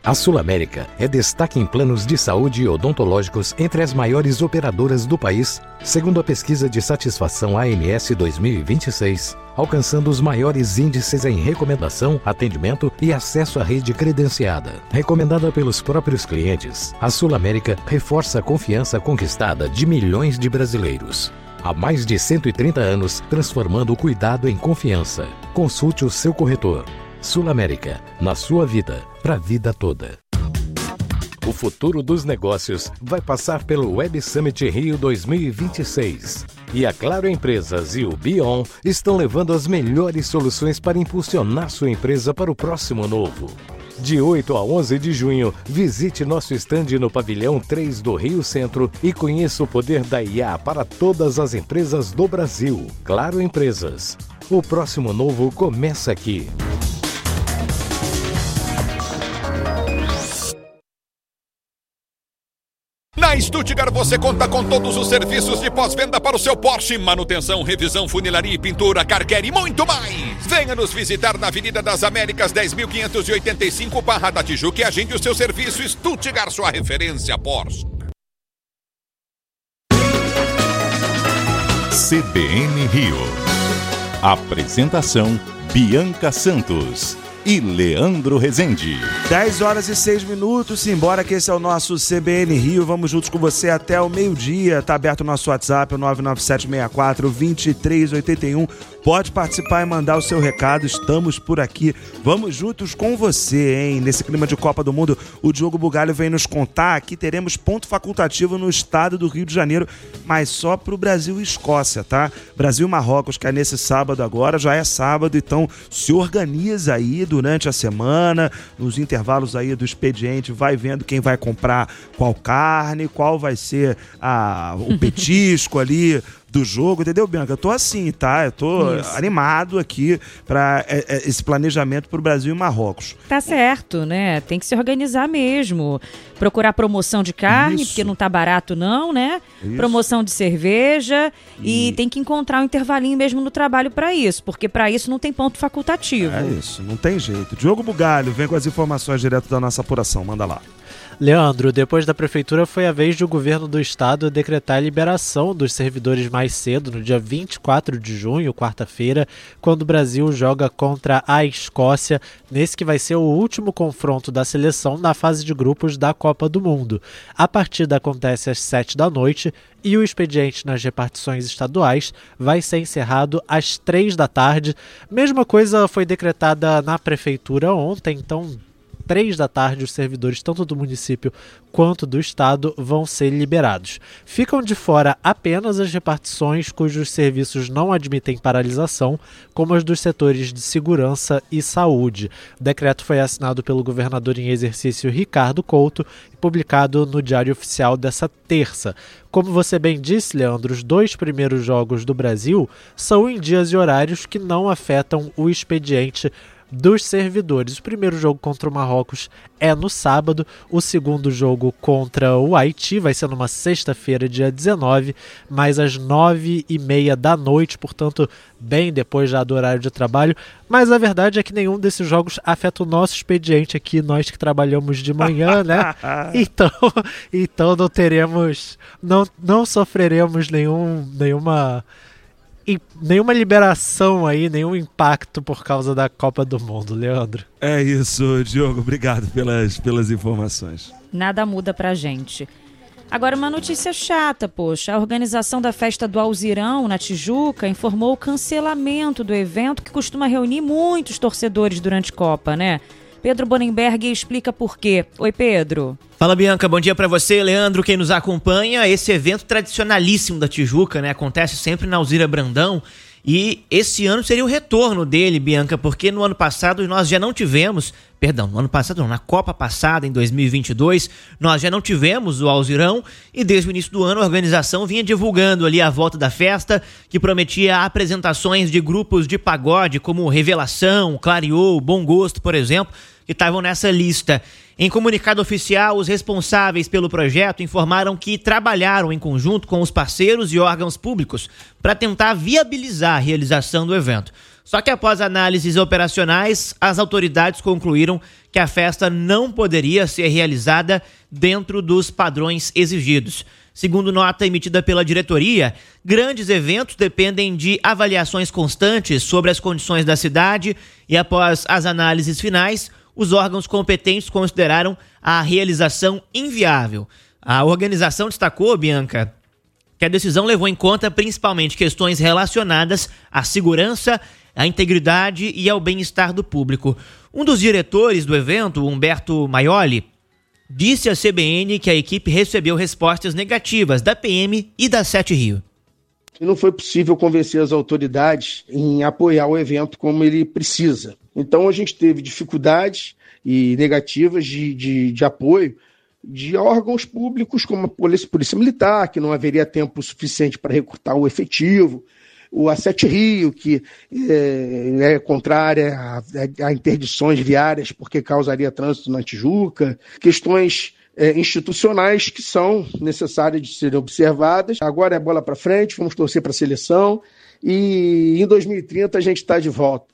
A Sul América é destaque em planos de saúde odontológicos entre as maiores operadoras do país, segundo a pesquisa de satisfação ANS 2026, alcançando os maiores índices em recomendação, atendimento e acesso à rede credenciada. Recomendada pelos próprios clientes, a Sul América reforça a confiança conquistada de milhões de brasileiros. Há mais de 130 anos, transformando o cuidado em confiança. Consulte o seu corretor. Sul América, na sua vida, para a vida toda. O futuro dos negócios vai passar pelo Web Summit Rio 2026. E a Claro Empresas e o Bion estão levando as melhores soluções para impulsionar sua empresa para o próximo novo. De 8 a 11 de junho, visite nosso estande no Pavilhão 3 do Rio Centro e conheça o poder da IA para todas as empresas do Brasil. Claro Empresas. O próximo novo começa aqui. Na Stuttgart você conta com todos os serviços de pós-venda para o seu Porsche, manutenção, revisão, funilaria e pintura, car care e muito mais. Venha nos visitar na Avenida das Américas 10.585, Barra da Tijuca e agende o seu serviço. Stuttgart, sua referência Porsche. CBN Rio. Apresentação: Bianca Santos e Leandro Rezende. 10h06, simbora que esse é o nosso CBN Rio, vamos juntos com você até o meio-dia, tá aberto o nosso WhatsApp, o 99764-2381, pode participar e mandar o seu recado, estamos por aqui, vamos juntos com você, hein? Nesse clima de Copa do Mundo, o Diogo Bugalho vem nos contar que teremos ponto facultativo no estado do Rio de Janeiro, mas só pro Brasil e Escócia, tá? Brasil e Marrocos, que é nesse sábado agora, já é sábado, então se organiza aí durante a semana, nos intervalos aí do expediente, vai vendo quem vai comprar qual carne, qual vai ser o petisco ali do jogo, entendeu, Bianca? Eu tô assim, tá? Eu tô animado aqui para esse planejamento pro Brasil e Marrocos. Tá certo, né? Tem que se organizar mesmo. Procurar promoção de carne, porque não tá barato não, né? Isso. Promoção de cerveja e tem que encontrar um intervalinho mesmo no trabalho para isso, porque para isso não tem ponto facultativo. É isso, não tem jeito. Diogo Bugalho, vem com as informações direto da nossa apuração, manda lá. Leandro, depois da prefeitura foi a vez do governo do estado decretar a liberação dos servidores mais cedo, no dia 24 de junho, quarta-feira, quando o Brasil joga contra a Escócia, nesse que vai ser o último confronto da seleção na fase de grupos da Copa do Mundo. A partida acontece às 7h e o expediente nas repartições estaduais vai ser encerrado às 15h. Mesma coisa foi decretada na prefeitura ontem, então 15h, os servidores tanto do município quanto do estado vão ser liberados. Ficam de fora apenas as repartições cujos serviços não admitem paralisação, como as dos setores de segurança e saúde. O decreto foi assinado pelo governador em exercício Ricardo Couto e publicado no Diário Oficial dessa terça. Como você bem disse, Leandro, os 2 primeiros jogos do Brasil são em dias e horários que não afetam o expediente dos servidores. O primeiro jogo contra o Marrocos é no sábado, o segundo jogo contra o Haiti vai ser numa sexta-feira, dia 19, mas às 21h30, portanto, bem depois já do horário de trabalho. Mas a verdade é que nenhum desses jogos afeta o nosso expediente aqui, nós que trabalhamos de manhã, né? Então não teremos, não sofreremos nenhuma liberação aí, nenhum impacto por causa da Copa do Mundo, Leandro. É isso, Diogo, obrigado pelas informações. Nada muda pra gente. Agora uma notícia chata, poxa, a organização da festa do Alzirão, na Tijuca, informou o cancelamento do evento que costuma reunir muitos torcedores durante Copa, né? Pedro Bonenberg explica por quê. Oi, Pedro. Fala, Bianca, bom dia pra você, Leandro, quem nos acompanha. Esse evento tradicionalíssimo da Tijuca, né, acontece sempre na Alzira Brandão e esse ano seria o retorno dele, Bianca, porque no ano passado nós já não tivemos, na Copa passada, em 2022, nós já não tivemos o Alzirão e desde o início do ano a organização vinha divulgando ali a volta da festa, que prometia apresentações de grupos de pagode como Revelação, Clareou, Bom Gosto, por exemplo, que estavam nessa lista. Em comunicado oficial, os responsáveis pelo projeto informaram que trabalharam em conjunto com os parceiros e órgãos públicos para tentar viabilizar a realização do evento. Só que após análises operacionais, as autoridades concluíram que a festa não poderia ser realizada dentro dos padrões exigidos. Segundo nota emitida pela diretoria, grandes eventos dependem de avaliações constantes sobre as condições da cidade e, após as análises finais, os órgãos competentes consideraram a realização inviável. A organização destacou, Bianca, que a decisão levou em conta principalmente questões relacionadas à segurança, à integridade e ao bem-estar do público. Um dos diretores do evento, Humberto Maioli, disse à CBN que a equipe recebeu respostas negativas da PM e da Sete Rio. Não foi possível convencer as autoridades em apoiar o evento como ele precisa. Então a gente teve dificuldades e negativas de apoio de órgãos públicos como a Polícia Militar, que não haveria tempo suficiente para recrutar o efetivo, a Sete Rio, que é contrária a interdições viárias porque causaria trânsito na Tijuca, questões institucionais que são necessárias de serem observadas. Agora é bola para frente, vamos torcer para a seleção e em 2030 a gente está de volta.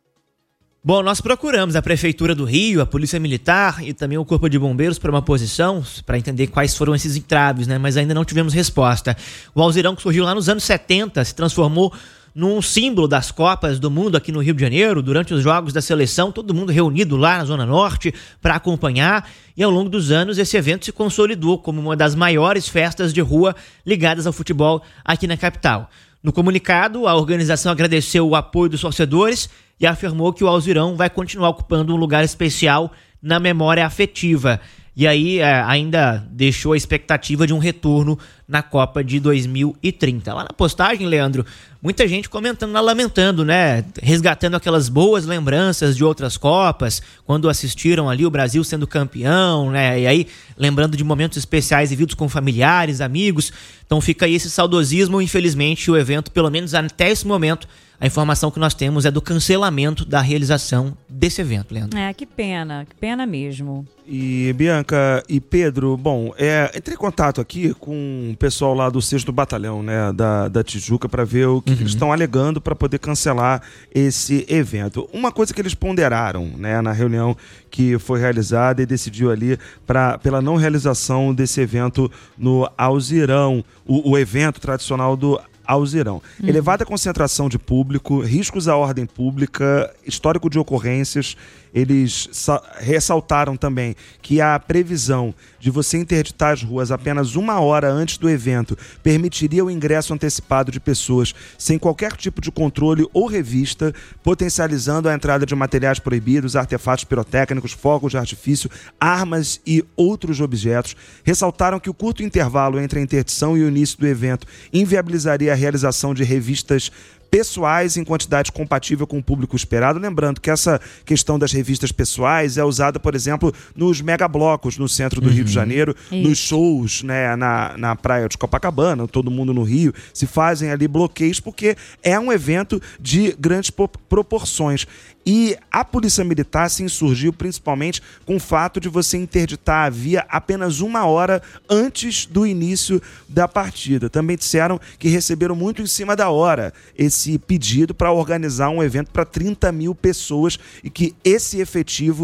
Bom, nós procuramos a Prefeitura do Rio, a Polícia Militar e também o Corpo de Bombeiros para uma posição, para entender quais foram esses entraves, né? Mas ainda não tivemos resposta. O Alzirão, que surgiu lá nos anos 70, se transformou num símbolo das Copas do Mundo aqui no Rio de Janeiro, durante os jogos da seleção, todo mundo reunido lá na Zona Norte para acompanhar, e ao longo dos anos esse evento se consolidou como uma das maiores festas de rua ligadas ao futebol aqui na capital. No comunicado, a organização agradeceu o apoio dos torcedores e afirmou que o Alzirão vai continuar ocupando um lugar especial na memória afetiva. E aí ainda deixou a expectativa de um retorno na Copa de 2030. Lá na postagem, Leandro, muita gente comentando, lamentando, né? Resgatando aquelas boas lembranças de outras Copas, quando assistiram ali o Brasil sendo campeão, né? E aí lembrando de momentos especiais vividos com familiares, amigos. Então fica aí esse saudosismo. Infelizmente o evento, pelo menos até esse momento, a informação que nós temos é do cancelamento da realização desse evento, Leandro. Que pena mesmo. E Bianca e Pedro, bom, entrei em contato aqui com o pessoal lá do 6º Batalhão, né, da Tijuca, para ver o que eles estão alegando para poder cancelar esse evento. Uma coisa que eles ponderaram, né, na reunião que foi realizada e decidiu ali pela não realização desse evento no Alzirão, o evento tradicional do Alzirão. Elevada concentração de público, riscos à ordem pública, histórico de ocorrências. Eles ressaltaram também que a previsão de você interditar as ruas apenas 1 hora antes do evento permitiria o ingresso antecipado de pessoas sem qualquer tipo de controle ou revista, potencializando a entrada de materiais proibidos, artefatos pirotécnicos, fogos de artifício, armas e outros objetos. Ressaltaram que o curto intervalo entre a interdição e o início do evento inviabilizaria a realização de revistas pessoais em quantidade compatível com o público esperado. Lembrando que essa questão das revistas pessoais é usada, por exemplo, nos megablocos no centro do Rio de Janeiro, nos shows, né, na praia de Copacabana, todo mundo no Rio, se fazem ali bloqueios porque é um evento de grandes proporções. E a Polícia Militar se insurgiu principalmente com o fato de você interditar a via apenas 1 hora antes do início da partida. Também disseram que receberam muito em cima da hora esse pedido para organizar um evento para 30 mil pessoas e que esse efetivo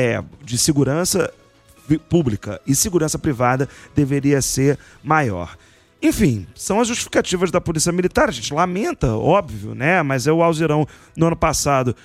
de segurança pública e segurança privada deveria ser maior. Enfim, são as justificativas da Polícia Militar. A gente lamenta, óbvio, né? Mas o Alzirão, no ano passado,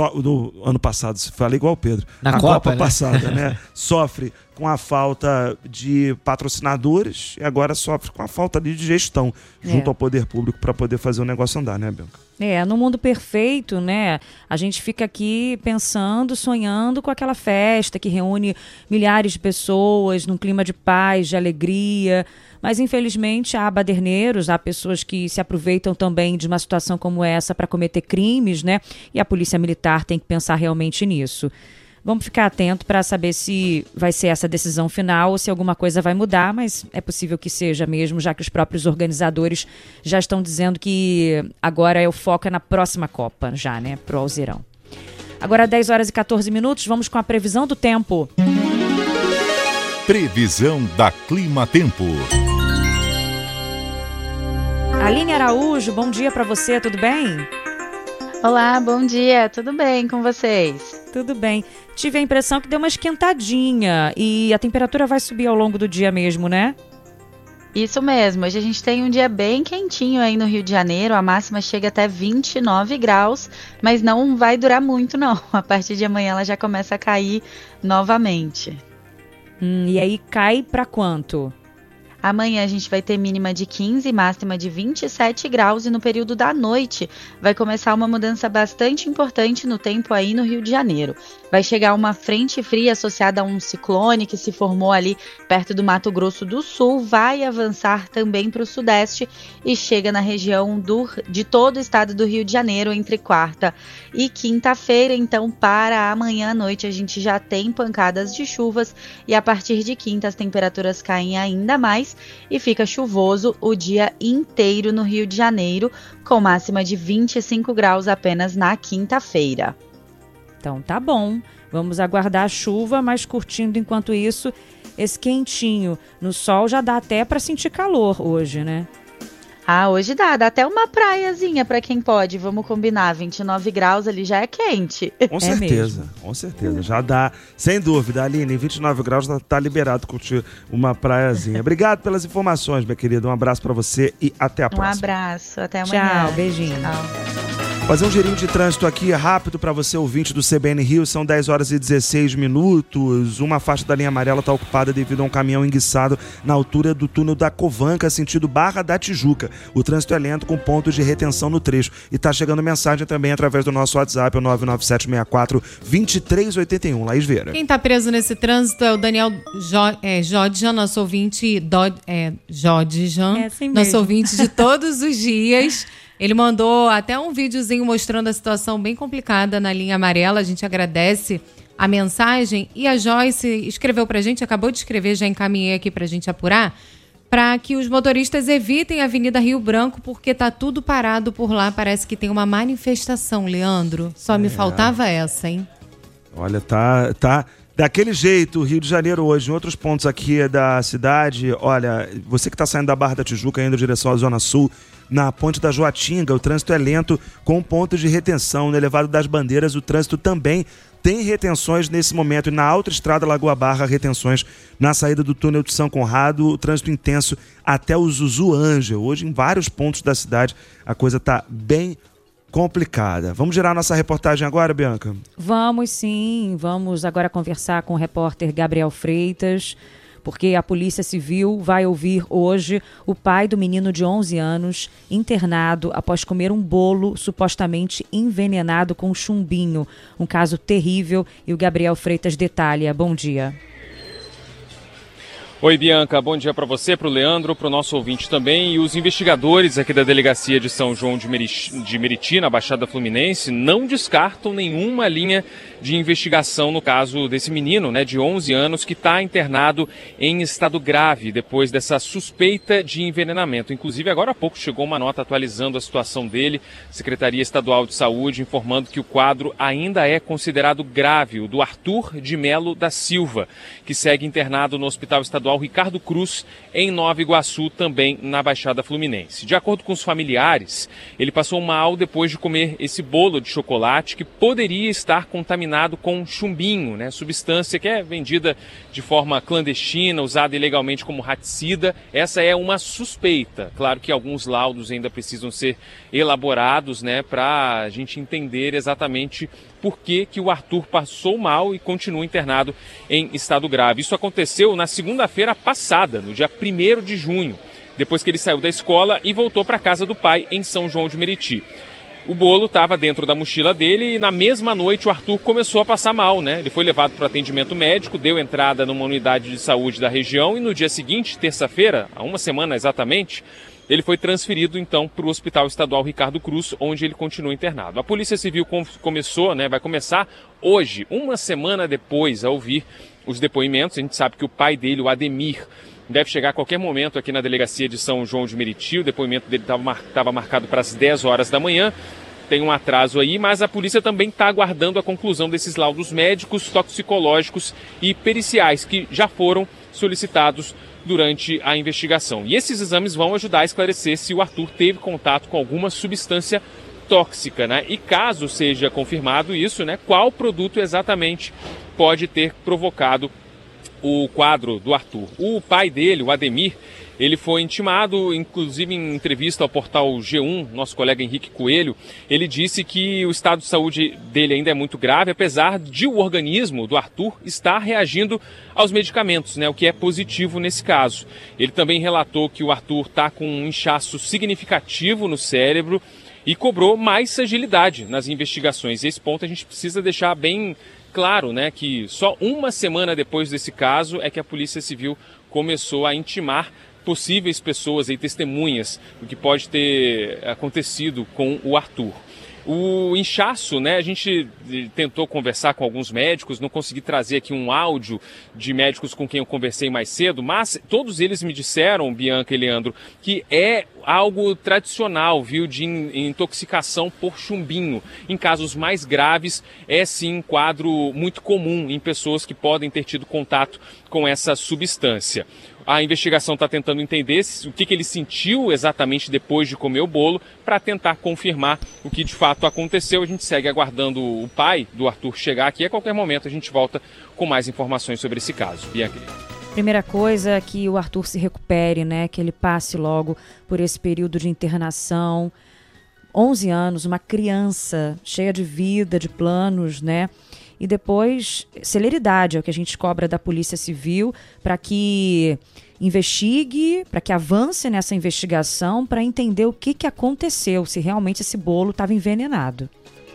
falei igual o Pedro, na Copa, né? Passada, né? Sofre com a falta de patrocinadores e agora sofre com a falta de gestão junto ao poder público para poder fazer o negócio andar, né, Bianca? No mundo perfeito, né? A gente fica aqui pensando, sonhando com aquela festa que reúne milhares de pessoas num clima de paz, de alegria. Mas, infelizmente, há baderneiros, há pessoas que se aproveitam também de uma situação como essa para cometer crimes, né? E a Polícia Militar tem que pensar realmente nisso. Vamos ficar atento para saber se vai ser essa decisão final ou se alguma coisa vai mudar, mas é possível que seja mesmo, já que os próprios organizadores já estão dizendo que agora o foco é na próxima Copa, já, né? Pro Alzirão. Agora, 10 horas e 14 minutos, vamos com a previsão do tempo. Previsão da Clima Tempo. Aline Araújo, bom dia para você, tudo bem? Olá, bom dia, tudo bem com vocês? Tudo bem. Tive a impressão que deu uma esquentadinha e a temperatura vai subir ao longo do dia mesmo, né? Isso mesmo, hoje a gente tem um dia bem quentinho aí no Rio de Janeiro, a máxima chega até 29 graus, mas não vai durar muito não, a partir de amanhã ela já começa a cair novamente. E aí cai pra quanto? Amanhã a gente vai ter mínima de 15 e máxima de 27 graus e no período da noite vai começar uma mudança bastante importante no tempo aí no Rio de Janeiro. Vai chegar uma frente fria associada a um ciclone que se formou ali perto do Mato Grosso do Sul, vai avançar também para o sudeste e chega na região de todo o estado do Rio de Janeiro entre quarta e quinta-feira. Então, para amanhã à noite a gente já tem pancadas de chuvas e a partir de quinta as temperaturas caem ainda mais e fica chuvoso o dia inteiro no Rio de Janeiro, com máxima de 25 graus apenas na quinta-feira. Então tá bom, vamos aguardar a chuva, mas curtindo enquanto isso esse quentinho. No sol já dá até para sentir calor hoje, né? Ah, hoje dá até uma praiazinha para quem pode, vamos combinar, 29 graus ali já é quente. Com certeza, com certeza, já dá, sem dúvida, Aline, 29 graus tá liberado curtir uma praiazinha. Obrigado pelas informações, minha querida, um abraço para você e até a próxima. Um abraço, até amanhã. Tchau, beijinho. Tchau. Fazer um girinho de trânsito aqui rápido para você, ouvinte do CBN Rio. São 10 horas e 16 minutos. Uma faixa da linha amarela está ocupada devido a um caminhão enguiçado na altura do túnel da Covanca, sentido Barra da Tijuca. O trânsito é lento com pontos de retenção no trecho. E está chegando mensagem também através do nosso WhatsApp, o 99764-2381. Laís Vieira. Quem está preso nesse trânsito é o Daniel Jodjan, nosso ouvinte. Jodjan, assim nosso ouvinte de todos os dias. Ele mandou até um videozinho mostrando a situação bem complicada na linha amarela. A gente agradece a mensagem. E a Joyce escreveu pra gente, acabou de escrever, já encaminhei aqui pra gente apurar, para que os motoristas evitem a Avenida Rio Branco, porque tá tudo parado por lá. Parece que tem uma manifestação, Leandro. Só me faltava essa, hein? Olha, tá daquele jeito o Rio de Janeiro hoje. Em outros pontos aqui da cidade, olha, você que tá saindo da Barra da Tijuca, indo em direção à Zona Sul, na Ponte da Joatinga, o trânsito é lento, com pontos de retenção. No Elevado das Bandeiras, o trânsito também tem retenções nesse momento. E na Autoestrada Lagoa Barra, retenções na saída do túnel de São Conrado, o trânsito intenso até o Zuzu Ângel. Hoje, em vários pontos da cidade, a coisa está bem complicada. Vamos girar nossa reportagem agora, Bianca? Vamos sim, vamos agora conversar com o repórter Gabriel Freitas, porque a Polícia Civil vai ouvir hoje o pai do menino de 11 anos internado após comer um bolo supostamente envenenado com chumbinho. Um caso terrível e o Gabriel Freitas detalha. Bom dia. Oi, Bianca, bom dia para você, para o Leandro, para o nosso ouvinte também. E os investigadores aqui da Delegacia de São João de Meriti, na Baixada Fluminense, não descartam nenhuma linha de investigação no caso desse menino, de 11 anos, que está internado em estado grave depois dessa suspeita de envenenamento. Inclusive, agora há pouco chegou uma nota atualizando a situação dele, Secretaria Estadual de Saúde, informando que o quadro ainda é considerado grave, o do Arthur de Melo da Silva, que segue internado no Hospital Estadual Ricardo Cruz, em Nova Iguaçu, também na Baixada Fluminense. De acordo com os familiares, ele passou mal depois de comer esse bolo de chocolate que poderia estar contaminado com chumbinho, substância que é vendida de forma clandestina, usada ilegalmente como raticida. Essa é uma suspeita. Claro que alguns laudos ainda precisam ser elaborados, para a gente entender exatamente por que o Arthur passou mal e continua internado em estado grave. Isso aconteceu na segunda-feira passada, no dia 1º de junho, depois que ele saiu da escola e voltou para a casa do pai em São João de Meriti. O bolo estava dentro da mochila dele e na mesma noite o Arthur começou a passar mal, Ele foi levado para o atendimento médico, deu entrada numa unidade de saúde da região e no dia seguinte, terça-feira, há uma semana exatamente, ele foi transferido então para o Hospital Estadual Ricardo Cruz, onde ele continua internado. A Polícia Civil vai começar hoje, uma semana depois, a ouvir os depoimentos. A gente sabe que o pai dele, o Ademir, deve chegar a qualquer momento aqui na Delegacia de São João de Meriti. O depoimento dele estava marcado para as 10 horas da manhã. Tem um atraso aí, mas a polícia também está aguardando a conclusão desses laudos médicos, toxicológicos e periciais que já foram solicitados durante a investigação. E esses exames vão ajudar a esclarecer se o Arthur teve contato com alguma substância tóxica, né? E caso seja confirmado isso, né, qual produto exatamente pode ter provocado o quadro do Arthur. O pai dele, o Ademir, ele foi intimado, inclusive em entrevista ao portal G1, nosso colega Henrique Coelho, ele disse que o estado de saúde dele ainda é muito grave, apesar de o organismo do Arthur estar reagindo aos medicamentos, né, o que é positivo nesse caso. Ele também relatou que o Arthur está com um inchaço significativo no cérebro e cobrou mais agilidade nas investigações. E esse ponto a gente precisa deixar bem claro, né, que só uma semana depois desse caso é que a Polícia Civil começou a intimar possíveis pessoas e testemunhas do que pode ter acontecido com o Arthur. O inchaço, né, a gente tentou conversar com alguns médicos, não consegui trazer aqui um áudio de médicos com quem eu conversei mais cedo, mas todos eles me disseram, Bianca e Leandro, que é algo tradicional, viu, de intoxicação por chumbinho. Em casos mais graves, é sim um quadro muito comum em pessoas que podem ter tido contato com essa substância. A investigação está tentando entender o que ele sentiu exatamente depois de comer o bolo para tentar confirmar o que de fato aconteceu. A gente segue aguardando o pai do Arthur chegar aqui. A qualquer momento a gente volta com mais informações sobre esse caso. Bianca. Primeira coisa é que o Arthur se recupere, né? Que ele passe logo por esse período de internação. 11 anos, uma criança cheia de vida, de planos, né? E depois, celeridade é o que a gente cobra da Polícia Civil para que investigue, para que avance nessa investigação, para entender o que aconteceu, se realmente esse bolo estava envenenado.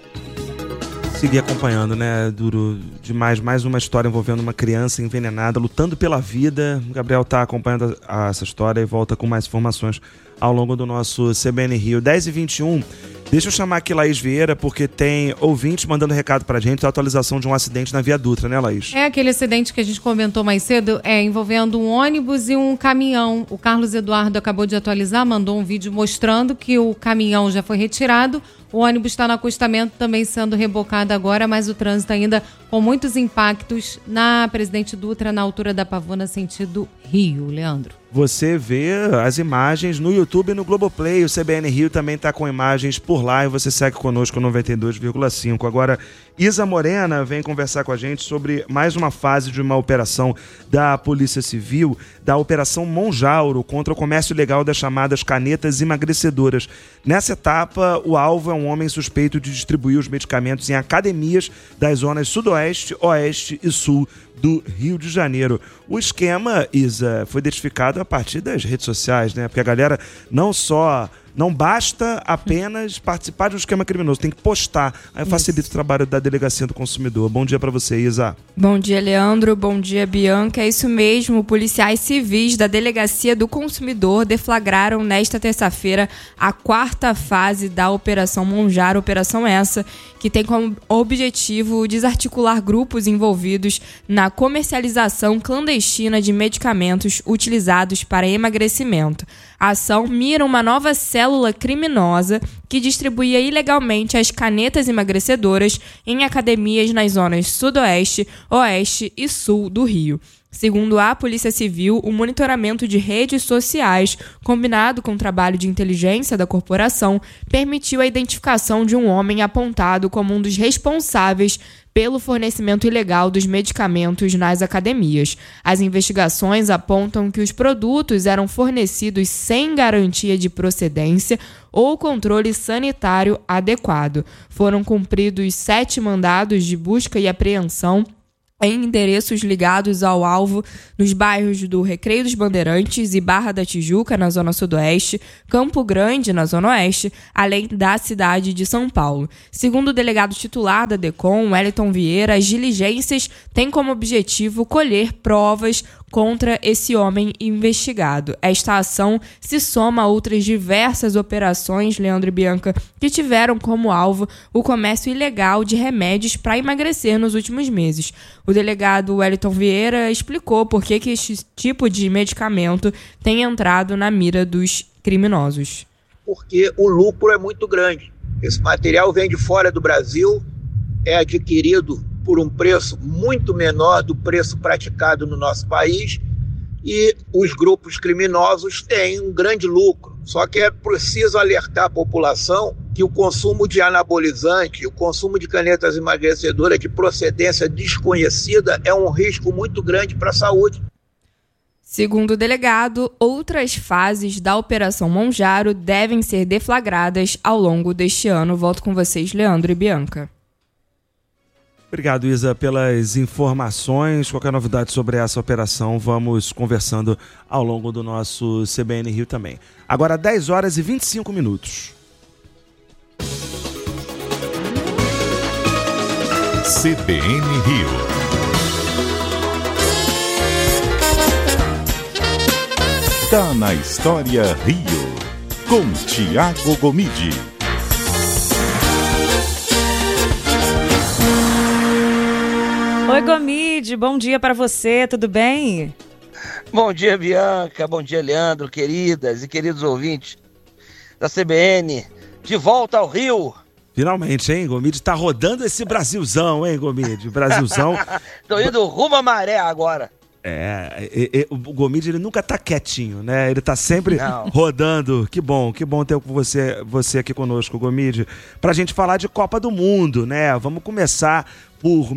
Seguir acompanhando, né? Duro demais. Mais uma história envolvendo uma criança envenenada, lutando pela vida. O Gabriel está acompanhando essa história e volta com mais informações ao longo do nosso CBN Rio. 10h21. Deixa eu chamar aqui Laís Vieira, porque tem ouvintes mandando recado pra gente, a atualização de um acidente na Via Dutra, né, Laís? É aquele acidente que a gente comentou mais cedo, envolvendo um ônibus e um caminhão. O Carlos Eduardo acabou de atualizar, mandou um vídeo mostrando que o caminhão já foi retirado, o ônibus está no acostamento também sendo rebocado agora, mas o trânsito ainda com muitos impactos na Presidente Dutra, na altura da Pavuna, sentido Rio. Leandro. Você vê as imagens no YouTube e no Globoplay. O CBN Rio também está com imagens por lá e você segue conosco no 92,5. Agora, Isa Morena vem conversar com a gente sobre mais uma fase de uma operação da Polícia Civil, da Operação Monjauro, contra o comércio ilegal das chamadas canetas emagrecedoras. Nessa etapa, o alvo é um homem suspeito de distribuir os medicamentos em academias das zonas Sudoeste, Oeste e Sul do Rio de Janeiro. O esquema, Isa, foi identificado a partir das redes sociais, né? Porque a galera não basta apenas participar de um esquema criminoso, tem que postar. Aí facilita o trabalho da Delegacia do Consumidor. Bom dia para você, Isa. Bom dia, Leandro. Bom dia, Bianca. É isso mesmo. Policiais civis da Delegacia do Consumidor deflagraram nesta terça-feira a 4ª fase da Operação Monjauro. Operação essa que tem como objetivo desarticular grupos envolvidos na comercialização clandestina de medicamentos utilizados para emagrecimento. A ação mira uma nova célula criminosa que distribuía ilegalmente as canetas emagrecedoras em academias nas zonas Sudoeste, Oeste e Sul do Rio. Segundo a Polícia Civil, o monitoramento de redes sociais, combinado com o trabalho de inteligência da corporação, permitiu a identificação de um homem apontado como um dos responsáveis pelo fornecimento ilegal dos medicamentos nas academias. As investigações apontam que os produtos eram fornecidos sem garantia de procedência ou controle sanitário adequado. Foram cumpridos 7 mandados de busca e apreensão em endereços ligados ao alvo nos bairros do Recreio dos Bandeirantes e Barra da Tijuca, na Zona Sudoeste, Campo Grande, na Zona Oeste, além da cidade de São Paulo. Segundo o delegado titular da DECOM, Wellington Vieira, as diligências têm como objetivo colher provas contra esse homem investigado. Esta ação se soma a outras diversas operações, Leandro e Bianca, que tiveram como alvo o comércio ilegal de remédios para emagrecer nos últimos meses. O delegado Wellington Vieira explicou por que este tipo de medicamento tem entrado na mira dos criminosos. Porque o lucro é muito grande. Esse material vem de fora do Brasil, é adquirido por um preço muito menor do preço praticado no nosso país e os grupos criminosos têm um grande lucro. Só que é preciso alertar a população que o consumo de anabolizante, o consumo de canetas emagrecedoras de procedência desconhecida é um risco muito grande para a saúde. Segundo o delegado, outras fases da Operação Monjaro devem ser deflagradas ao longo deste ano. Volto com vocês, Leandro e Bianca. Obrigado, Isa, pelas informações. Qualquer novidade sobre essa operação, vamos conversando ao longo do nosso CBN Rio também. Agora, 10 horas e 25 minutos. CBN Rio. Tá na História Rio, com Tiago Gomide. Oi, Gomide, bom dia para você, tudo bem? Bom dia, Bianca, bom dia, Leandro, queridas e queridos ouvintes da CBN, de volta ao Rio. Finalmente, hein, Gomide? Tá rodando esse Brasilzão, hein, Gomide? Brasilzão. Tô indo rumo à maré agora. O Gomide, ele nunca tá quietinho, né? Ele tá sempre rodando. Que bom ter você aqui conosco, Gomide, pra gente falar de Copa do Mundo, né? Vamos começar por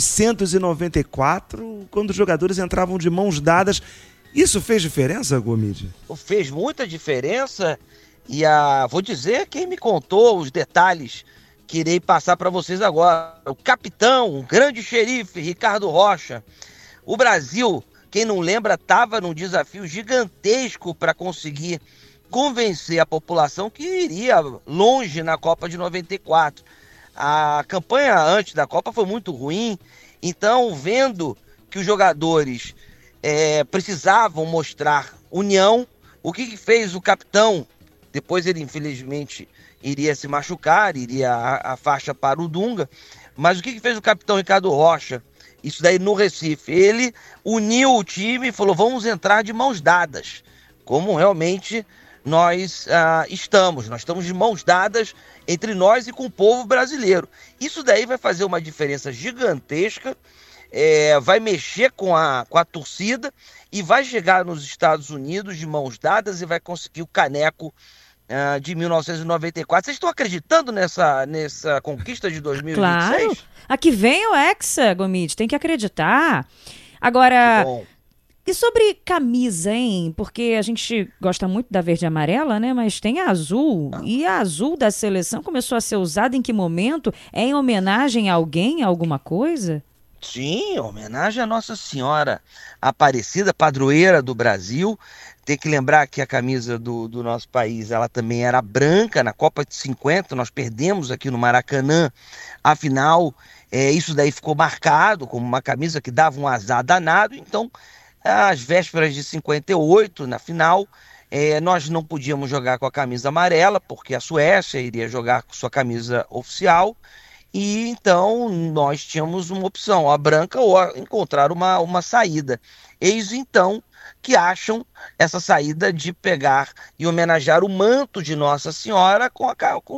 1994, quando os jogadores entravam de mãos dadas. Isso fez diferença, Gomide? Fez muita diferença e vou dizer quem me contou os detalhes que irei passar para vocês agora. O capitão, o grande xerife, Ricardo Rocha. O Brasil, quem não lembra, estava num desafio gigantesco para conseguir convencer a população que iria longe na Copa de 94. A campanha antes da Copa foi muito ruim, então vendo que os jogadores precisavam mostrar união, o que fez o capitão? Depois ele infelizmente iria se machucar, iria a faixa para o Dunga, mas o que fez o capitão Ricardo Rocha? Isso daí no Recife, ele uniu o time e falou, vamos entrar de mãos dadas, como realmente nós estamos de mãos dadas entre nós e com o povo brasileiro. Isso daí vai fazer uma diferença gigantesca, vai mexer com a torcida e vai chegar nos Estados Unidos de mãos dadas e vai conseguir o caneco de 1994. Vocês estão acreditando nessa conquista de 2026? Claro. Aqui vem o Hexa, Gomide, tem que acreditar. Agora, e sobre camisa, hein? Porque a gente gosta muito da verde e amarela, né? Mas tem a azul. E a azul da seleção começou a ser usada em que momento? É em homenagem a alguém, a alguma coisa? Sim, homenagem à Nossa Senhora Aparecida, padroeira do Brasil. Tem que lembrar que a camisa do nosso país, ela também era branca. Na Copa de 50, nós perdemos aqui no Maracanã. Afinal, isso daí ficou marcado como uma camisa que dava um azar danado. Então, às vésperas de 58, na final, nós não podíamos jogar com a camisa amarela, porque a Suécia iria jogar com sua camisa oficial. E então nós tínhamos uma opção, a branca ou encontrar uma saída. Eis então que acham essa saída de pegar e homenagear o manto de Nossa Senhora com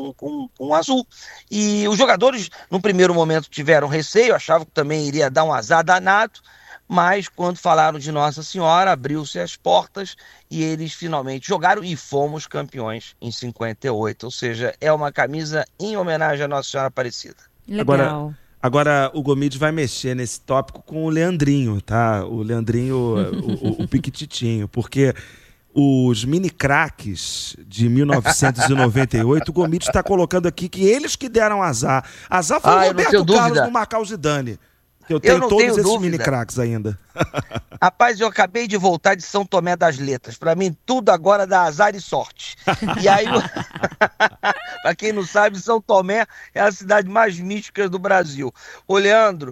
azul. E os jogadores, no primeiro momento, tiveram receio, achavam que também iria dar um azar danado, mas quando falaram de Nossa Senhora, abriu-se as portas e eles finalmente jogaram e fomos campeões em 58. Ou seja, é uma camisa em homenagem à Nossa Senhora Aparecida. Legal. Agora o Gomide vai mexer nesse tópico com o Leandrinho, tá? O Leandrinho, o Piquititinho, porque os mini craques de 1998, o Gomide está colocando aqui que eles que deram azar. Azar foi o Roberto Carlos no marcar o Zidane. Eu tenho todos esses mini craques ainda. Rapaz, eu acabei de voltar de São Tomé das Letras. Pra mim, tudo agora dá azar e sorte. E aí, pra quem não sabe, São Tomé é a cidade mais mística do Brasil. Ô, Leandro,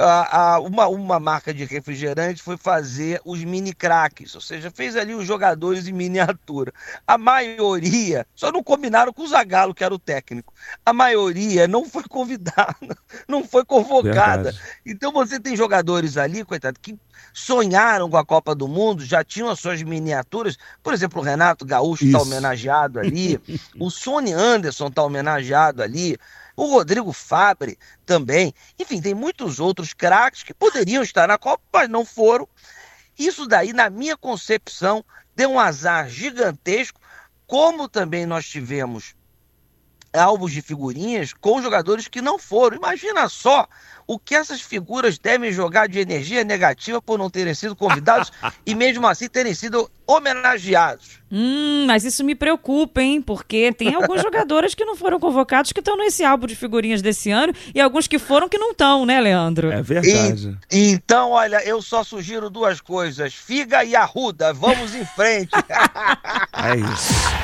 uma marca de refrigerante foi fazer os mini craques, ou seja, fez ali os jogadores em miniatura. A maioria, só não combinaram com o Zagallo, que era o técnico. A maioria não foi convidada, não foi convocada. Verdade. Então você tem jogadores ali, coitado, que sonharam com a Copa do Mundo, já tinham as suas miniaturas. Por exemplo, o Renato Gaúcho está homenageado ali, o Sony Anderson está homenageado ali, o Rodrigo Fabre também. Enfim, tem muitos outros craques que poderiam estar na Copa, mas não foram. Isso daí, na minha concepção, deu um azar gigantesco, como também nós tivemos álbuns de figurinhas com jogadores que não foram. Imagina só o que essas figuras devem jogar de energia negativa por não terem sido convidados e mesmo assim terem sido homenageados. Mas isso me preocupa, hein? Porque tem alguns jogadores que não foram convocados que estão nesse álbum de figurinhas desse ano e alguns que foram que não estão, né, Leandro? É verdade. Então, olha, eu só sugiro duas coisas: Figa e Arruda. Vamos em frente. É isso.